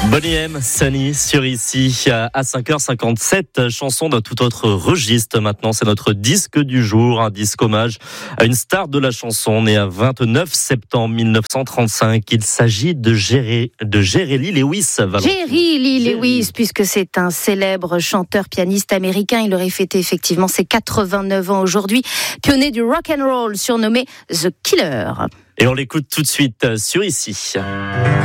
Bonnie M, Sunny sur ici à 5h57, chanson d'un tout autre registre maintenant, c'est notre disque du jour, un disque hommage à une star de la chanson née à 29 septembre 1935. Il s'agit de Jerry Lee Lewis. Jerry Lee Lewis, puisque c'est un célèbre chanteur pianiste américain, il aurait fêté effectivement ses 89 ans aujourd'hui, pionnier du rock and roll surnommé The Killer. Et on l'écoute tout de suite sur ici.